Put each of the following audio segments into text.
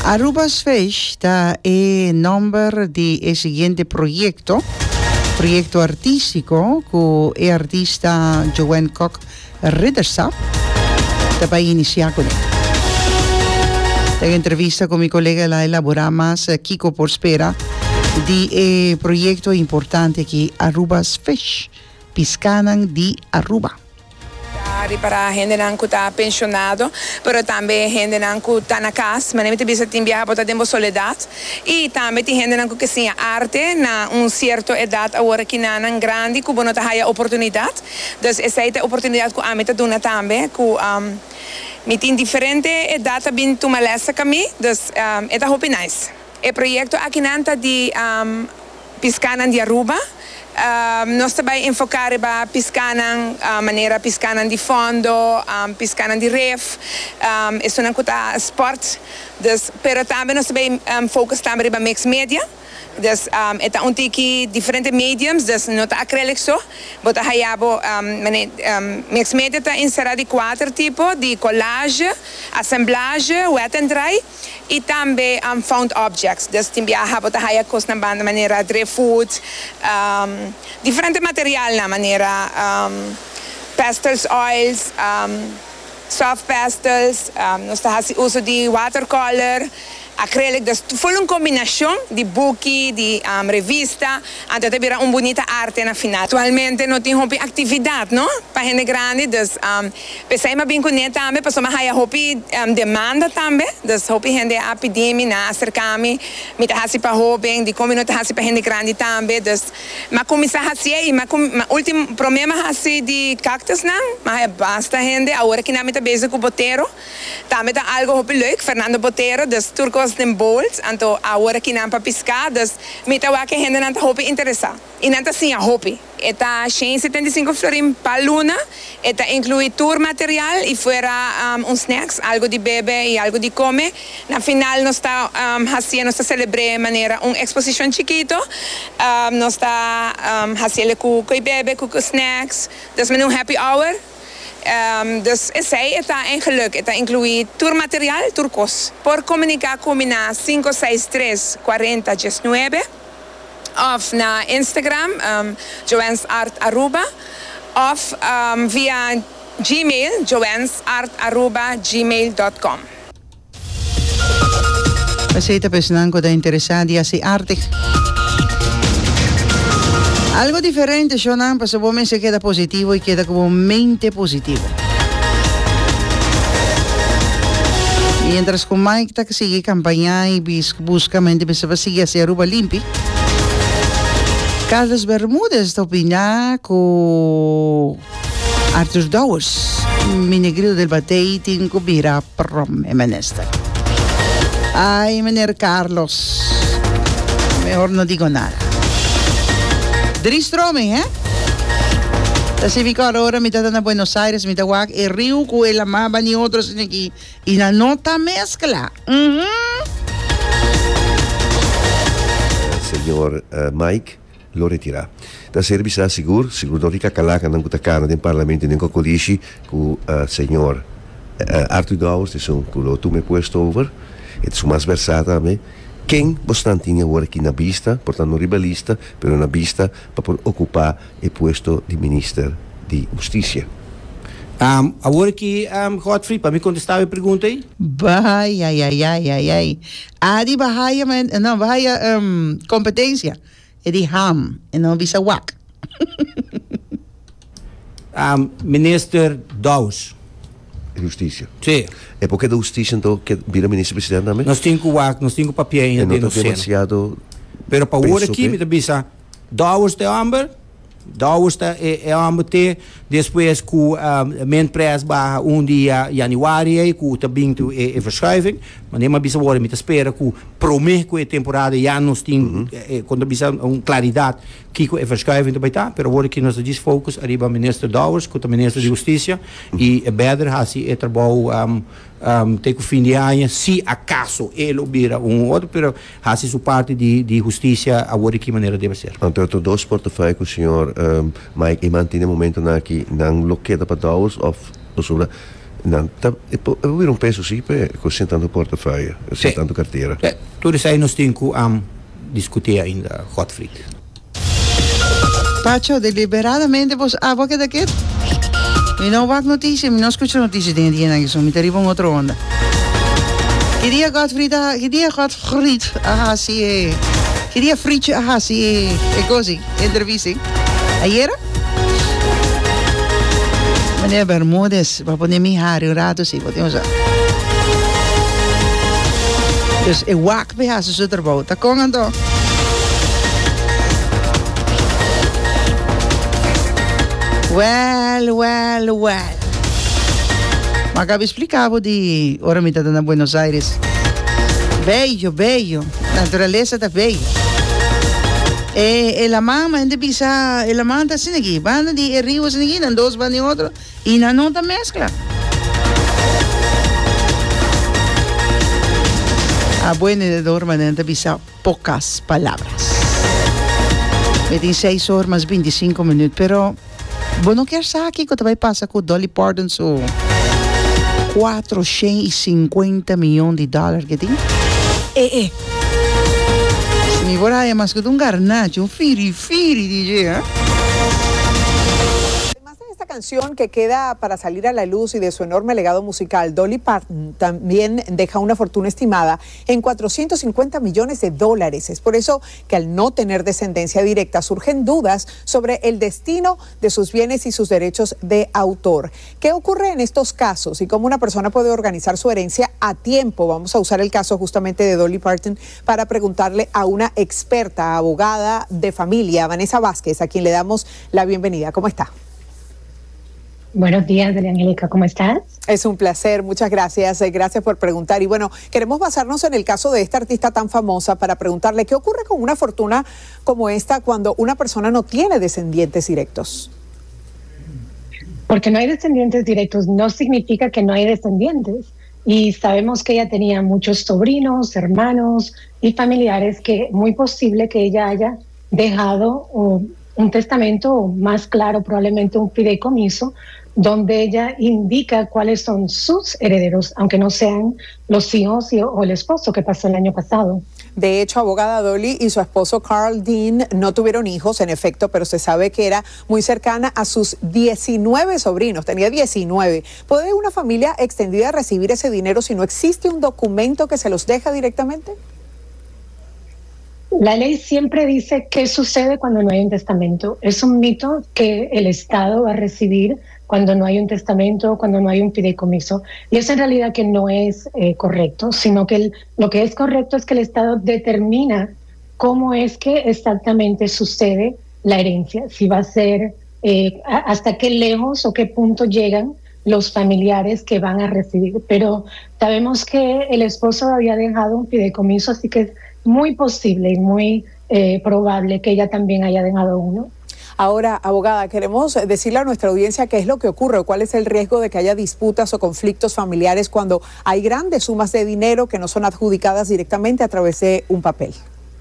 Arubas Festa é nome de seguinte projeto artístico que o artista Joanne Koch Ridderstad vai iniciar com ele. Tenho entrevista com meu colega lá elaboramos Kiko Porspera de projeto importante que Arubas Fest Piscanan de Aruba. Para gente que está pensionado, mas também gente que está na casa, mas também precisa viajar para ter soledade. E também tem gente que tem arte na certa idade, agora que não é grande, que não tem oportunidade. Então, essa é a oportunidade que a gente dá também, que tem diferente idade, bem uma lessa que mim, então, é muito nice. O projeto aqui nanta de Piscanan de Aruba. Nós também enfocar para piscanan, maneira piscanan de fundo, piscanan de ref, isso não é esporte, mas também nós também focus também para mix media. Dus é um tiki diferentes mediums, dus não está acrylic só, bota hayabo mix media está inserado de 4 tipos de collage, assemblage, wet and dry e também found objects, dus tem viaja bota hayakos na banda maneira dry food, diferente material na maneira pastels, oils, soft pastels, nós está uso de watercolor. Acrylic, dus foi uma combinação de book, de revista, até ter uma bonita arte na final. Atualmente não tem hobby atividade, não? Para gente grande, dus pensei mais bem com ele também, passou mais a hobby demanda também, dus hobby gente a pedir me na acercar-me, me tá assim para hobby, de como não tá assim para gente grande também, dus mas começar assim aí, mas último problema assim de cactus não, mas é basta gente, agora que não me tá bezig com boteiro, também tá algo hobby leuk, Fernando Boteiro, dus turcos em bols, então agora que não para piscar, dus me tá que gente não tá hobby interessar, e não tá assim a hobby. Está 175 florim para luna, está inclui tour material e fora snacks, algo de bebê e algo de comer. Na final nós está fazendo, celebrar de maneira uma exposição chiquito, nós está fazendo com bebê, com snacks, dus met een happy hour. Dus zij het eigenlijk, het incluït tourmateriaal, turcos. Por comunicar com na 563 40 19 of na Instagram, Joanne's Art Aruba, of via Gmail, joannesart@gmail.com. Você está pensando que interessado em essa arte? Algo diferente, Shonan, para o homem se queda positivo e queda como mente positivo. Mientras com Mike está que sigue campanha e busca mente para seguir a Aruba limpi. Carlos Bermúdez está opinando com Arthur Dowers, minegrilo del batei tinco vira menester. Ay, meneer Carlos, mejor no digo nada. Drie stroming, Assim fica agora, me está na Buenos Aires, me está guac, e Rio, com ela maba ni outros aqui, e na nota mescla. Senhor Mike, lo retira. Da serviço seguro não fica calaca não cuta cara no parlamento nem colisci com o senhor Arthur Dowers, que são que lo tu me puesto over, e su mais versata a me. Quem Bostantinha agora aqui na vista, portanto não ribalista, mas na vista para ocupar o posto de ministro de Justiça. Agora que Godfrey, para me contestar a pergunta aí? Ai. Adi bahaya não bahaya competência. É de ham, e não visa wak. Minister Dowers. Justiça. Sim. É porque da Justiça então que vira ministro-presidente também? Nós temos papel ainda dentro do demasiado. Pero para agora aqui, me bisa Dowers de Amber, Dowers é Amber depois com men pres barra dia januari com também é verschuiving, mas nem mais bisa agora me espera com prometo que a temporada já nós tem quando bisa uma claridade que é verschuiving também tá, pero agora que nós diz focus arriba ministro Dowers com o ministro de Justiça e é better assim é trabalho tem que fim de ano, se acaso ele vira outro, pero assim sua parte de justiça agora que maneira deve ser. Então, dois portafólios que o senhor Mike e mantém no momento aqui não loqueta para Dowers ou sobre Não, eu vir peso sim, com sentando portafeuille, sentando carteira. Tudo isso aí nós temos que discutir ainda, Gottfried. Pacho, deliberadamente vos que daqui. E não vai notícia, não escuto notícia de dia na que me teriam outra onda. Que dia Gottfried, sì, che dia Fritz, sì, e così, interviste. Ieri? Meneer Bermúdez, we hebben niet haar raad dus wat je zegt. Dus ik waak bij haar zo erbij. Dat kon het toch? Well. Maar ik heb explicado die ora me na Buenos Aires. Bello. Naturaleza está bello. La mamá en de pisa, la mamá está sin aquí, van de arriba sin aquí, dan dos van de otro y la nota mezcla. Bueno de dormir en de pisa pocas palabras. 26 horas más 25 minutos, pero bueno quer saber que te va a pasar con Dolly Parton su 450 millones de dólares que tiene. Mi vorrei más que un garnacho, un firi, DJ, ¿eh? Además de esta canción que queda para salir a la luz y de su enorme legado musical, Dolly Parton también deja una fortuna estimada en 450 millones de dólares. Es por eso que al no tener descendencia directa surgen dudas sobre el destino de sus bienes y sus derechos de autor. ¿Qué ocurre en estos casos y cómo una persona puede organizar su herencia a tiempo? Vamos a usar el caso justamente de Dolly Parton para preguntarle a una experta, abogada de familia, Vanessa Vázquez, a quien le damos la bienvenida. ¿Cómo está? Buenos días, Delia Angélica, ¿cómo estás? Es un placer, muchas gracias, gracias por preguntar. Y bueno, queremos basarnos en el caso de esta artista tan famosa para preguntarle qué ocurre con una fortuna como esta cuando una persona no tiene descendientes directos. Porque no hay descendientes directos no significa que no hay descendientes. Y sabemos que ella tenía muchos sobrinos, hermanos y familiares que muy posible que ella haya dejado un testamento, o más claro, probablemente un fideicomiso, donde ella indica cuáles son sus herederos, aunque no sean los hijos o el esposo que pasó el año pasado. De hecho, abogada, Dolly y su esposo Carl Dean no tuvieron hijos, en efecto, pero se sabe que era muy cercana a sus 19 sobrinos, tenía 19. ¿Puede una familia extendida recibir ese dinero si no existe un documento que se los deja directamente? La ley siempre dice qué sucede cuando no hay un testamento. Es un mito que el Estado va a recibir cuando no hay un testamento, cuando no hay un fideicomiso. Y eso en realidad que no es correcto, sino que lo que es correcto es que el Estado determina cómo es que exactamente sucede la herencia, si va a ser, hasta qué lejos o qué punto llegan los familiares que van a recibir. Pero sabemos que el esposo había dejado un fideicomiso, así que es muy posible y muy probable que ella también haya dejado uno. Ahora, abogada, queremos decirle a nuestra audiencia qué es lo que ocurre, cuál es el riesgo de que haya disputas o conflictos familiares cuando hay grandes sumas de dinero que no son adjudicadas directamente a través de un papel.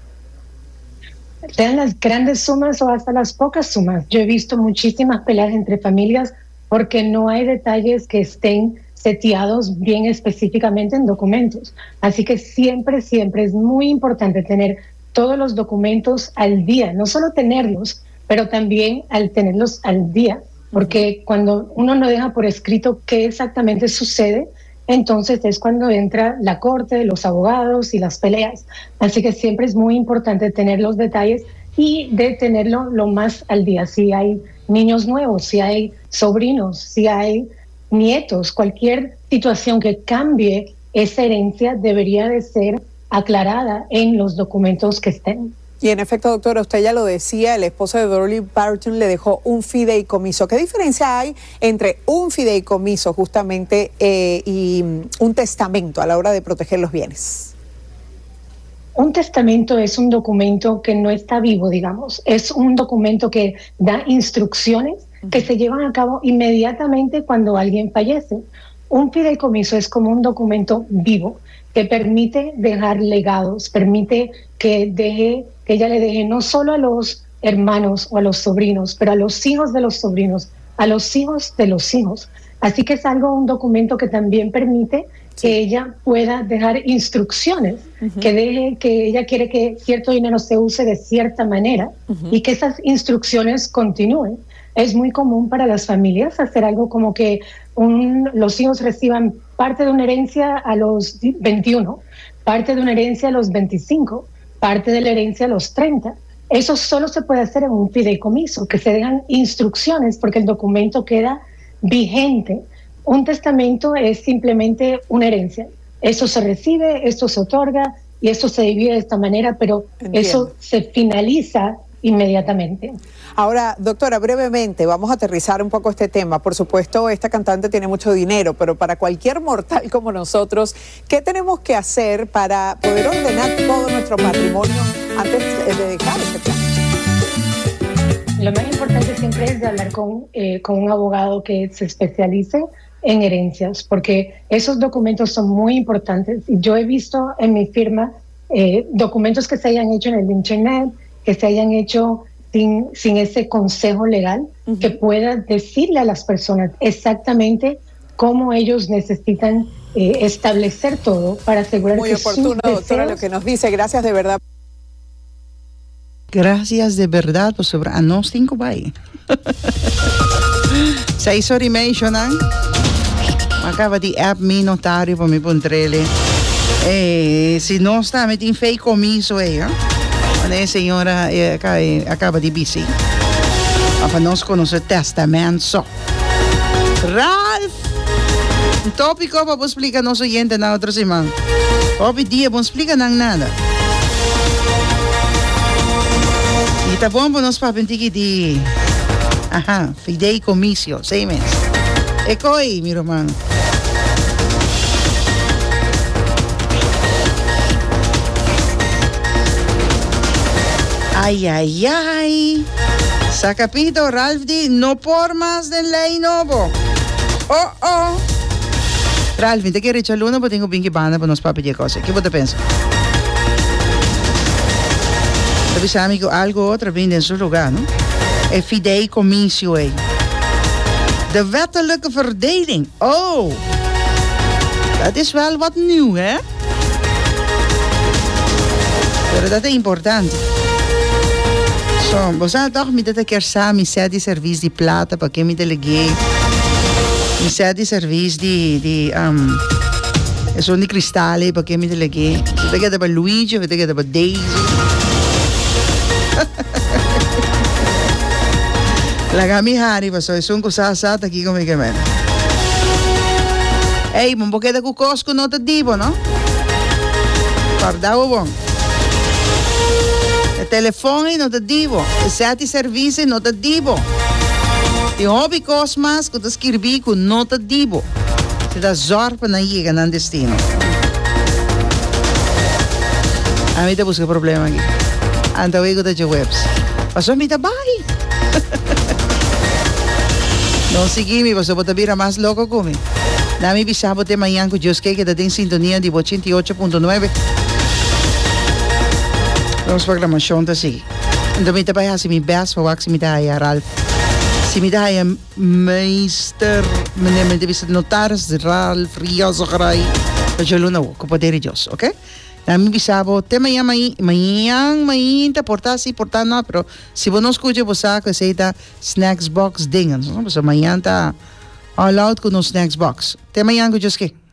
Sean las grandes sumas o hasta las pocas sumas. Yo he visto muchísimas peleas entre familias porque no hay detalles que estén seteados bien específicamente en documentos. Así que siempre es muy importante tener todos los documentos al día, no solo tenerlos, pero también al tenerlos al día, porque cuando uno no deja por escrito qué exactamente sucede, entonces es cuando entra la corte, los abogados y las peleas. Así que siempre es muy importante tener los detalles y de tenerlo lo más al día. Si hay niños nuevos, si hay sobrinos, si hay nietos, cualquier situación que cambie esa herencia debería de ser aclarada en los documentos que estén. Y en efecto, doctora, usted ya lo decía, el esposo de Dolly Parton le dejó un fideicomiso. ¿Qué diferencia hay entre un fideicomiso justamente y un testamento a la hora de proteger los bienes? Un testamento es un documento que no está vivo, digamos. Es un documento que da instrucciones que se llevan a cabo inmediatamente cuando alguien fallece. Un fideicomiso es como un documento vivo que permite dejar legados, permite que ella le deje no solo a los hermanos o a los sobrinos, pero a los hijos de los sobrinos, a los hijos de los hijos. Así que es un documento que también permite que ella pueda dejar instrucciones, que ella quiere que cierto dinero se use de cierta manera y que esas instrucciones continúen. Es muy común para las familias hacer algo como que los hijos reciban parte de una herencia a los 21, parte de una herencia a los 25, parte de la herencia a los 30. Eso solo se puede hacer en un fideicomiso, que se dejan instrucciones porque el documento queda vigente. Un testamento es simplemente una herencia. Eso se recibe, esto se otorga y esto se divide de esta manera, pero eso se finaliza inmediatamente. Ahora, doctora, brevemente, vamos a aterrizar un poco este tema. Por supuesto, esta cantante tiene mucho dinero, pero para cualquier mortal como nosotros, ¿qué tenemos que hacer para poder ordenar todo nuestro patrimonio antes de dejar este plan? Lo más importante siempre es de hablar con un abogado que se especialice en herencias, porque esos documentos son muy importantes. Yo he visto en mi firma documentos que se hayan hecho en el internet, que se hayan hecho sin ese consejo legal, que pueda decirle a las personas exactamente cómo ellos necesitan establecer todo para asegurar muy que oportuno, doctora, lo que nos dice. Gracias de verdad. Gracias de verdad por sobre a nós 5 vai. 6:30 na. Acaba de app mi notário para me pontrele. Se não está metendo feio comiso aí, a senhora acaba de busy. Para nós conhecer testamento. Ralph, um tópico para explicar nosso oyente na outra semana. Hoje dia não explica nada. E tá bom para nós para pentir de fideicomiso, 6 meses. Ecoi, meu irmão. Ai. Sa capito, Ralph di no por más de lei novo. Oh. Ralph, te quiero echar uno, pero tengo pinky banda para nos papi de cosas. ¿Qué vos te pensas? Tapi sa amigo, algo otro viene en su lugar, ¿no? Het fideicomiso, de wettelijke verdeling. Oh, dat is wel wat nieuw, hè? Pero dat is importante. So, você toch met dat keer samen met die service die plata, para que me deleguei. Met die service die sono di cristalli, para que me deleguei. Você quer para Luigi, você quer para Daisy. La gamihari pa so isun ko sasat aqui comigo men. Ei, mon boqueta com cosco não te dibo, não? Guardava bom. O telefone não te dibo, o sete serviço não te dibo. E hobby cosmas que te escrevi com não te dibo. Se dá zorpa na chega no destino. A mim te busca problema aqui. Anda eu de webs. Passou me tá bye. Não segui-me, você pode vir mais louco comigo. Dá-me bisabo de manhã com Deus que está em sintonia de 88.9. Vamos programação da seguir. Então, me trabalha assim, me best para o que me dá aí, Ralph. Se me dá aí, meester, me deve ser notaris, Ralph, Rios, Ograi, para eu não com poder de Deus, ok? Dá-me bisabo, até manhã, te portar sim, portar não, pero se você não escuta, você aceita snacks box dingen. Então, amanhã está all out com o snacks box. Até manhã com Deus que.